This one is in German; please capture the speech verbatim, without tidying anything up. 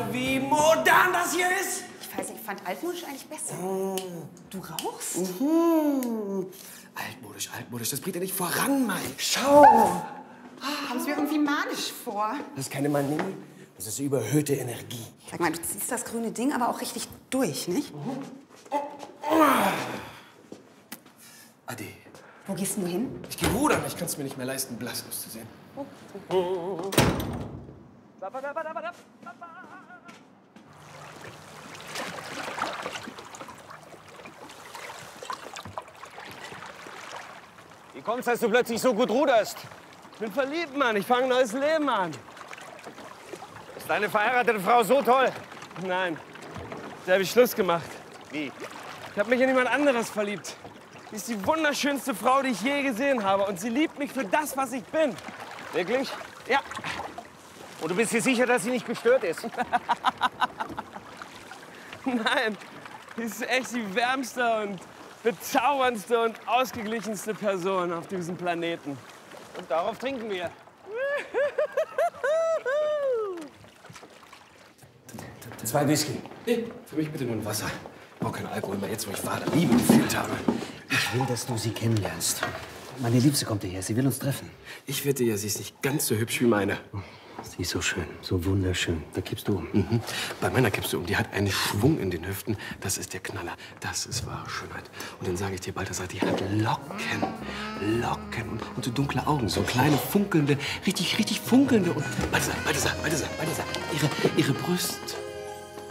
wie modern das hier ist? Ich weiß nicht, ich fand altmodisch eigentlich besser. Mm. Du rauchst? Mhm. Altmodisch, altmodisch, das bringt ja nicht voran, Mai. Schau! Kommt es mir irgendwie manisch vor. Das ist keine Manie, das ist überhöhte Energie. Sag mal, du ziehst das grüne Ding aber auch richtig durch, nicht? Mhm. Ade. Wo gehst du hin? Ich geh rudern, ich kann es mir nicht mehr leisten, blass auszusehen. Oh. Wie kommt's, dass du plötzlich so gut ruderst? Ich bin verliebt, Mann. Ich fange ein neues Leben an. Ist deine verheiratete Frau so toll? Nein, da habe ich Schluss gemacht. Wie? Ich habe mich in jemand anderes verliebt. Sie ist die wunderschönste Frau, die ich je gesehen habe. Und sie liebt mich für das, was ich bin. Wirklich? Ja. Und du bist dir sicher, dass sie nicht gestört ist? Nein, sie ist echt die wärmste und bezauberndste und ausgeglichenste Person auf diesem Planeten. Und darauf trinken wir. Zwei Whisky. Nee, für mich bitte nur ein Wasser. Ich brauche keinen Alkohol mehr, jetzt wo ich Vater Liebe gefühlt habe. Ich will, dass du sie kennenlernst. Meine Liebste kommt hierher, sie will uns treffen. Ich wette ja, sie ist nicht ganz so hübsch wie meine. Sie ist so schön, so wunderschön. Da kippst du um. Mhm. Bei meiner kippst du um. Die hat einen Schwung in den Hüften. Das ist der Knaller. Das ist wahre Schönheit. Und dann sage ich dir, Balthasar, die hat Locken. Locken und, und so dunkle Augen. So kleine, funkelnde, richtig, richtig funkelnde. Und Balthasar, Balthasar, Balthasar, Balthasar. Ihre, ihre Brust,